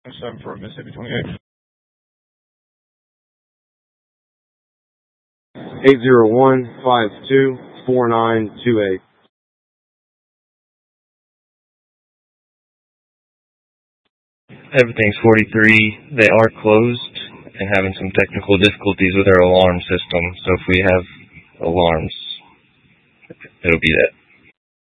7 for Mississippi 28. 801-52-4928. Everything's 43. They are closed and having some technical difficulties with our alarm system. So if we have alarms, it'll be that.